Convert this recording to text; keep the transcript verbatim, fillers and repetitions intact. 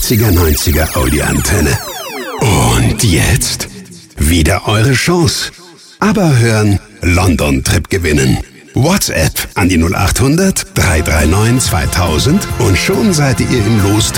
achtziger, neunziger Audi-Antenne. Und jetzt wieder eure Chance. Aber hören, London-Trip gewinnen. WhatsApp an die null acht hundert, drei drei neun, zweitausend und schon seid ihr im Los